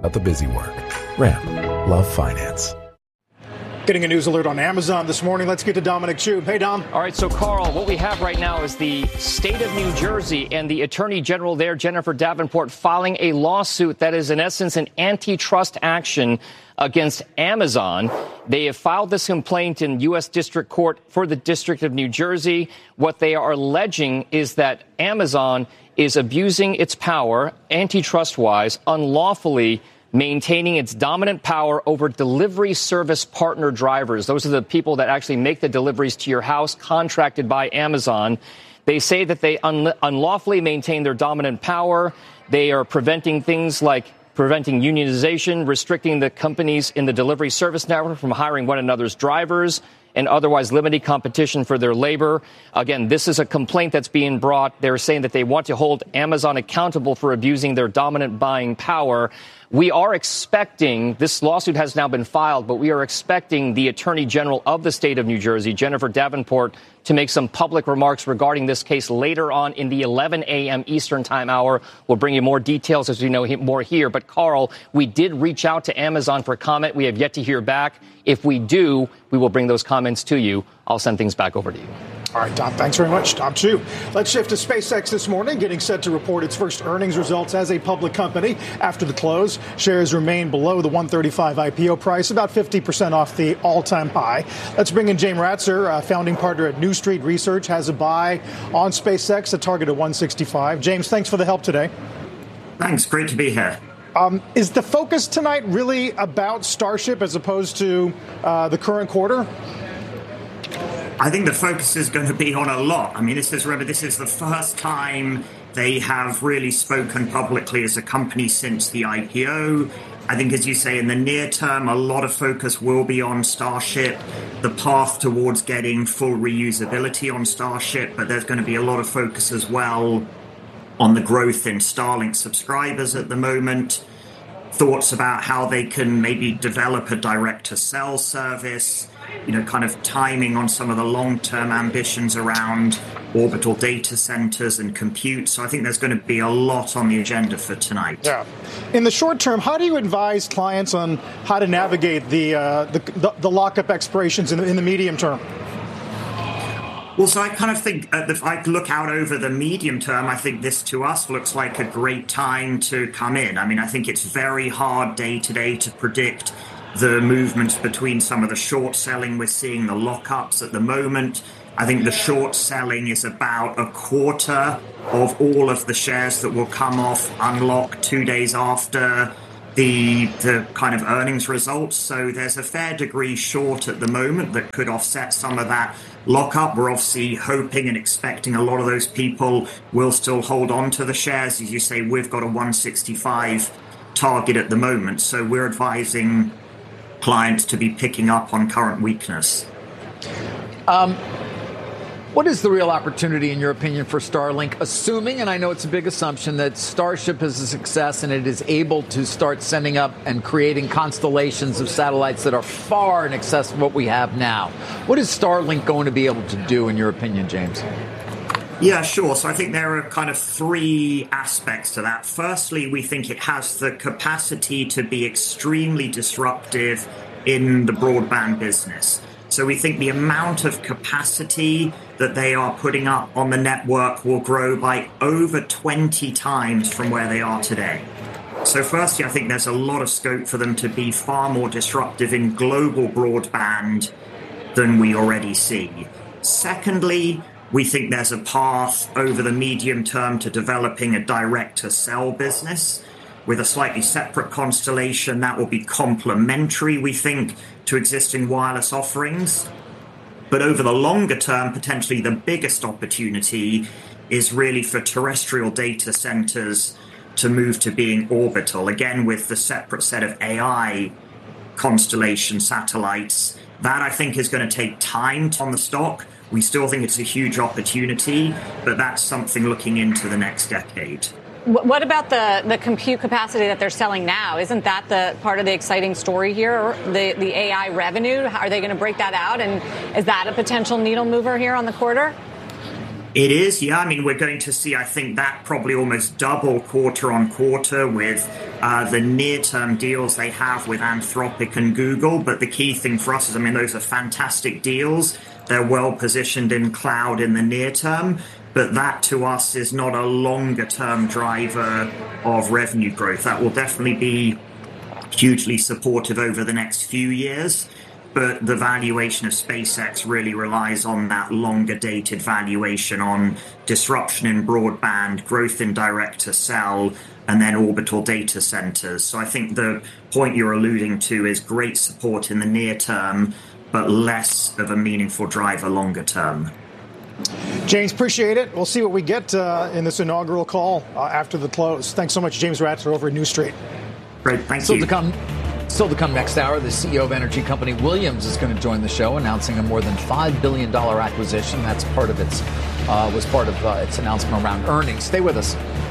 about the busy work. Ram, love finance. Getting a news alert on Amazon this morning. Let's get to Dominic Chu. Hey, Dom. All right, so, Carl, what we have right now is the state of New Jersey and the attorney general there, Jennifer Davenport, filing a lawsuit that is, in essence, an antitrust action against Amazon. They have filed this complaint in U.S. District Court for the District of New Jersey. What they are alleging is that Amazon is abusing its power, antitrust-wise, unlawfully maintaining its dominant power over delivery service partner drivers. Those are the people that actually make the deliveries to your house, contracted by Amazon. They say that they unlawfully maintain their dominant power. They are preventing things like preventing unionization, restricting the companies in the delivery service network from hiring one another's drivers, and otherwise limiting competition for their labor. Again, this is a complaint that's being brought. They're saying that they want to hold Amazon accountable for abusing their dominant buying power. We are expecting, this lawsuit has now been filed, but we are expecting the Attorney General of the state of New Jersey, Jennifer Davenport, to make some public remarks regarding this case later on in the 11 a.m. Eastern time hour. We'll bring you more details as we know more here. But, Carl, we did reach out to Amazon for comment. We have yet to hear back. If we do, we will bring those comments to you. I'll send things back over to you. All right, Tom, thanks very much. Tom Chu. Let's shift to SpaceX this morning, getting set to report its first earnings results as a public company. After the close, shares remain below the $135 IPO price, about 50% off the all-time high. Let's bring in James Ratzer, founding partner at New Street Research, has a buy on SpaceX, a target of $165. James, thanks for the help today. Thanks. Great to be here. Is the focus tonight really about Starship as opposed to the current quarter? I think the focus is going to be on a lot. I mean, this is the first time they have really spoken publicly as a company since the IPO. I think, as you say, in the near term, a lot of focus will be on Starship, the path towards getting full reusability on Starship, but there's going to be a lot of focus as well on the growth in Starlink subscribers at the moment, thoughts about how they can maybe develop a direct-to-cell service, kind of timing on some of the long-term ambitions around orbital data centers and compute. So I think there's going to be a lot on the agenda for tonight. Yeah. In the short term, how do you advise clients on how to navigate the lockup expirations in the medium term? Well, so I kind of think if I look out over the medium term, I think this to us looks like a great time to come in. I mean, I think it's very hard day to day to predict the movements between some of the short selling we're seeing, the lockups at the moment. I think the short selling is about a quarter of all of the shares that will come off unlock 2 days after the kind of earnings results. So there's a fair degree short at the moment that could offset some of that lockup. We're obviously hoping and expecting a lot of those people will still hold on to the shares. As you say, we've got a 165 target at the moment. So we're advising clients to be picking up on current weakness. What is the real opportunity, in your opinion, for Starlink, assuming, and I know it's a big assumption, that Starship is a success and it is able to start sending up and creating constellations of satellites that are far in excess of what we have now? What is Starlink going to be able to do, in your opinion, James? Yeah, sure. So I think there are kind of three aspects to that. Firstly, we think it has the capacity to be extremely disruptive in the broadband business. So we think the amount of capacity that they are putting up on the network will grow by over 20 times from where they are today. So firstly, I think there's a lot of scope for them to be far more disruptive in global broadband than we already see. Secondly, we think there's a path over the medium term to developing a direct-to-cell business with a slightly separate constellation that will be complementary, we think, to existing wireless offerings. But over the longer term, potentially the biggest opportunity is really for terrestrial data centers to move to being orbital, again, with the separate set of AI constellation satellites. That, I think, is going to take time on the stock. We still think it's a huge opportunity, but that's something looking into the next decade. What about the compute capacity that they're selling now? Isn't that the part of the exciting story here, the AI revenue? How are they going to break that out? And is that a potential needle mover here on the quarter? It is, yeah. I mean, we're going to see, I think, that probably almost double quarter on quarter with the near-term deals they have with Anthropic and Google. But the key thing for us is, I mean, those are fantastic deals. They're well positioned in cloud in the near term. But that to us is not a longer-term driver of revenue growth. That will definitely be hugely supportive over the next few years. But the valuation of SpaceX really relies on that longer-dated valuation on disruption in broadband, growth in direct-to-cell, and then orbital data centers. So I think the point you're alluding to is great support in the near term, but less of a meaningful driver longer term. James, appreciate it. We'll see what we get in this inaugural call after the close. Thanks so much, James Ratzer over at New Street. Great, thank you. Still to come next hour, the CEO of energy company Williams is going to join the show, announcing a more than $5 billion acquisition. That's part of its announcement around earnings. Stay with us.